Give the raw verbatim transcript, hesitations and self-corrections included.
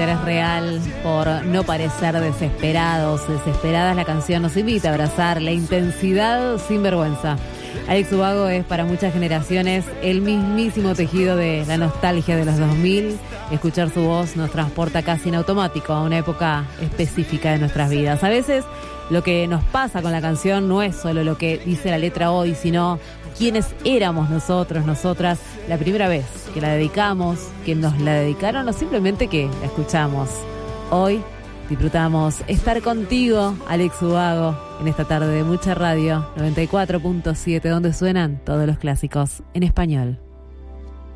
interés real, por no parecer desesperados, desesperadas. La canción nos invita a abrazar la intensidad sin vergüenza. Alex Ubago es para muchas generaciones el mismísimo tejido de la nostalgia de los dos mil. Escuchar su voz nos transporta casi en automático a una época específica de nuestras vidas. A veces lo que nos pasa con la canción no es solo lo que dice la letra hoy, sino quiénes éramos nosotros, nosotras, la primera vez que la dedicamos, que nos la dedicaron o simplemente que la escuchamos. Hoy disfrutamos estar contigo, Alex Ubago, en esta tarde de mucha radio, noventa y cuatro punto siete, donde suenan todos los clásicos en español.